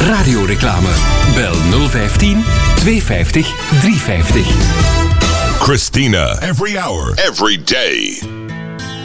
radioreclame. Bel 015 250 350. Christina. Every hour. Every day.